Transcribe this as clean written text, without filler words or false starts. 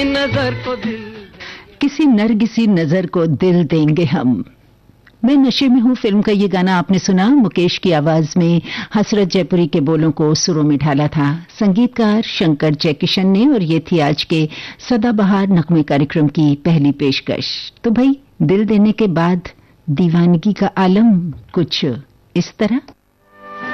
नजर को दिल, किसी नरगिसी नजर को दिल देंगे हम। मैं नशे में हूं फिल्म का ये गाना आपने सुना। मुकेश की आवाज में हसरत जयपुरी के बोलों को सुरों में ढाला था संगीतकार शंकर जयकिशन ने। और ये थी आज के सदाबहार नगमे कार्यक्रम की पहली पेशकश। तो भाई, दिल देने के बाद दीवानगी का आलम कुछ इस तरह।